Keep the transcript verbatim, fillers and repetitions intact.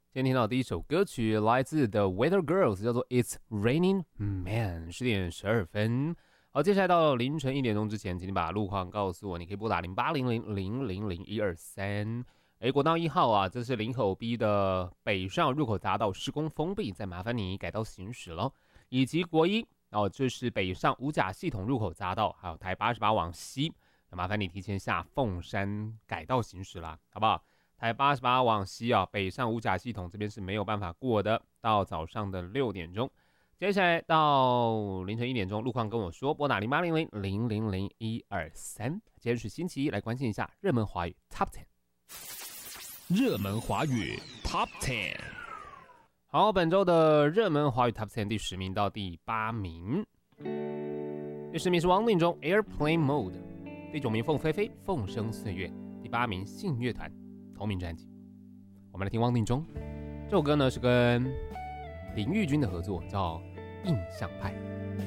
今天听到第一首歌曲来自 The Weather Girls， 叫做 It's Raining Man， 十点十二分。好，接下来到凌晨一点钟之前，请你把路况告诉我，你可以拨打零八零零零零零一二三。哎，国道一号啊，这是林口 B 的北上入口匝道施工封闭，再麻烦你改道行驶咯。以及国一哦，这是北上五甲系统入口匝道，还有台八十八往西，那麻烦你提前下凤山改道行驶啦，好不好？台八十八往西啊，北上五甲系统这边是没有办法过的，到早上的六点钟。接下来到凌晨一点钟，路况跟我说，拨打零八零零零零零一二三。今天是星期一，来关心一下热门华语 Top 十。 热门华语 Top 十。 好，本周的热门华语 Top 十第十名到第八名。第十名是王定中 Airplane Mode， 第九名凤飞飞凤声岁月，第八名信乐团同名专辑。我们来听汪定中这首歌呢，是跟林玉君的合作，叫印象派。